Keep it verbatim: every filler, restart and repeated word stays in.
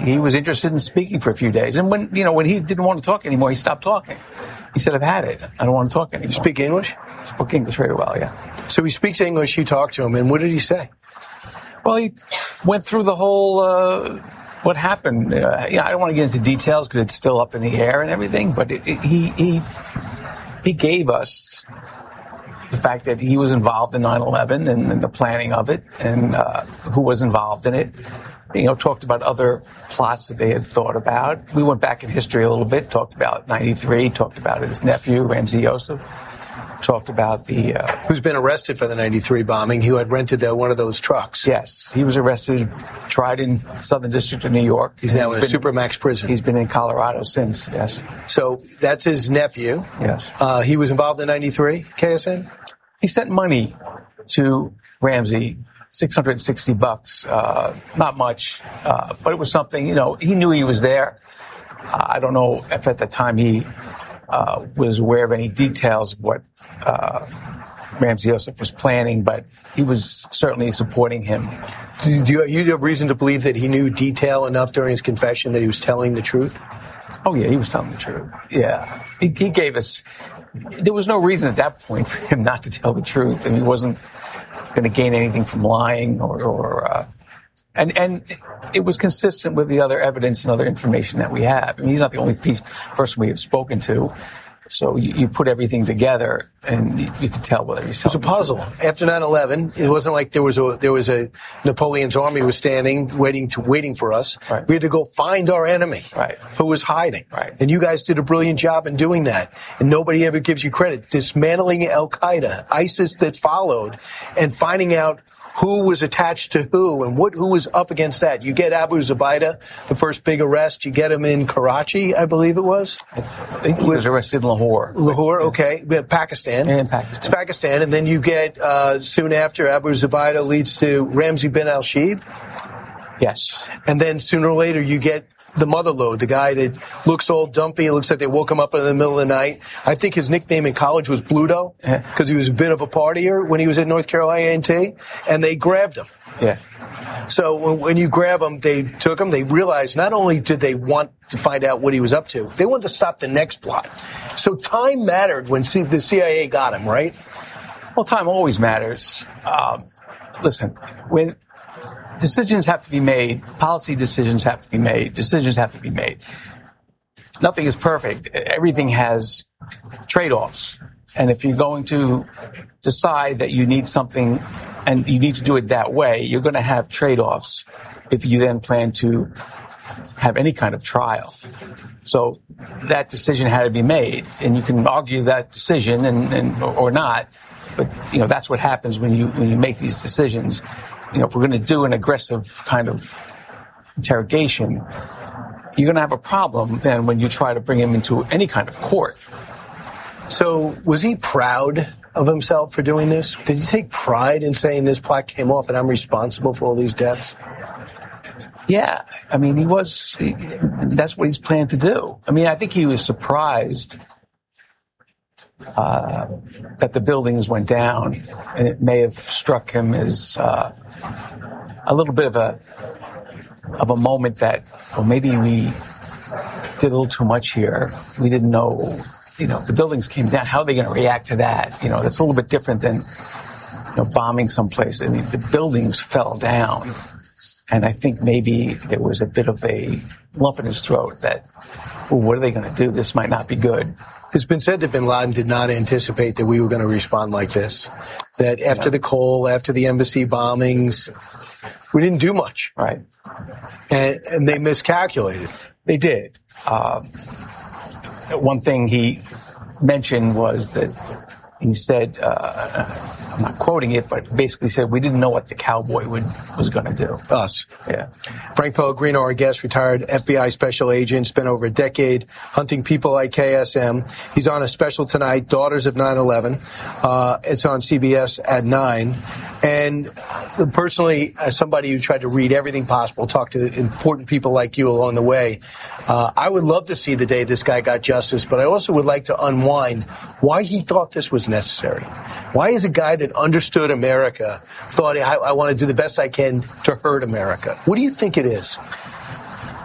he was interested in speaking for a few days. And when, you know, when he didn't want to talk anymore, he stopped talking. He said, I've had it. I don't want to talk anymore. You speak English? I spoke English very well, yeah. So he speaks English, you talk to him, and what did he say? Well, he went through the whole, uh, what happened. Uh, you know, I don't want to get into details because it's still up in the air and everything, but it, it, he, he, he gave us the fact that he was involved in nine eleven and, and the planning of it, and uh, who was involved in it. You know, talked about other plots that they had thought about. We went back in history a little bit, talked about ninety-three, talked about his nephew, Ramzi Yousef, talked about the... Uh, Who's been arrested for the ninety-three bombing, who had rented the, one of those trucks. Yes, he was arrested, tried in Southern District of New York. He's now in a been, Supermax prison. He's been in Colorado since, yes. So that's his nephew. Yes. Uh, he was involved in ninety-three, K S N? He sent money to Ramzi, six hundred sixty bucks, uh, not much, uh, but it was something, you know, he knew he was there. Uh, I don't know if at the time he uh, was aware of any details of what uh, Ramzi Yousef was planning, but he was certainly supporting him. Do you, you have reason to believe that he knew detail enough during his confession that he was telling the truth? Oh, yeah, he was telling the truth. Yeah. He, he gave us... There was no reason at that point for him not to tell the truth, and he wasn't going to gain anything from lying, or, or uh, and and it was consistent with the other evidence and other information that we have. I mean, he's not the only piece, person we have spoken to. So you, you put everything together, and you, you can tell whether he's telling. It was a puzzle. After nine eleven, it wasn't like there was a there was a Napoleon's army was standing waiting to waiting for us. Right. We had to go find our enemy, right, who was hiding. Right. And you guys did a brilliant job in doing that. And nobody ever gives you credit. Dismantling Al Qaeda, ISIS that followed, and finding out who was attached to who and what who was up against that. You get Abu Zubaydah, the first big arrest. You get him in Karachi, I believe it was. I think he was arrested in Lahore. Lahore, okay. Pakistan. And Pakistan. It's Pakistan. And then you get, uh, soon after, Abu Zubaydah leads to Ramzi bin al-Shibh. Yes. And then sooner or later you get the mother lode, the guy that looks all dumpy. It looks like they woke him up in the middle of the night. I think his nickname in college was Bluto because he was a bit of a partier when he was at North Carolina A and T, and they grabbed him. Yeah. So when, when you grab him, they took him. They realized not only did they want to find out what he was up to, they wanted to stop the next plot. So time mattered when C- the C I A got him, right? Well, time always matters. Um, listen, when decisions have to be made, policy decisions have to be made, decisions have to be made. Nothing is perfect. Everything has trade-offs. And if you're going to decide that you need something and you need to do it that way, you're going to have trade-offs if you then plan to have any kind of trial. So that decision had to be made, and you can argue that decision and, and or not, but you know that's what happens when you when you make these decisions. You know, if we're going to do an aggressive kind of interrogation, you're going to have a problem then when you try to bring him into any kind of court. So was he proud of himself for doing this? Did he take pride in saying this plot came off and I'm responsible for all these deaths? Yeah. I mean, he was, he, that's what he's planned to do. I mean, I think he was surprised uh, that the buildings went down, and it may have struck him as uh, a little bit of a of a moment that, well, maybe we did a little too much here. We didn't know, you know, the buildings came down. How are they going to react to that? You know, that's a little bit different than, you know, bombing someplace. I mean, the buildings fell down, and I think maybe there was a bit of a lump in his throat that, well, what are they going to do? This might not be good. It's been said that bin Laden did not anticipate that we were going to respond like this. That after yeah. the Cole, after the embassy bombings, we didn't do much. Right. And, and they miscalculated. They did. Um, one thing he mentioned was that he said, uh, I'm not quoting it, but basically said we didn't know what the cowboy would, was going to do. Us. Yeah. Frank Pellegrino, our guest, retired F B I special agent, spent over a decade hunting people like K S M. He's on a special tonight, Daughters of nine eleven. Uh, it's on C B S at nine. And personally, as somebody who tried to read everything possible, talk to important people like you along the way, uh, I would love to see the day this guy got justice, but I also would like to unwind why he thought this was necessary. Why is a guy that understood America thought, I, I want to do the best I can to hurt America? What do you think it is?